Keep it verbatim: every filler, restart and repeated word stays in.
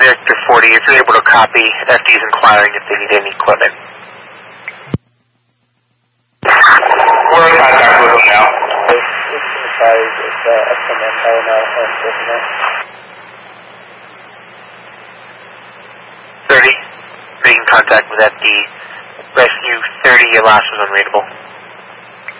Victor forty, if you're able to copy, F D is inquiring if they need any equipment. We're in contact with them now. thirty, making contact with F D. Rescue thirty, your last was unreadable.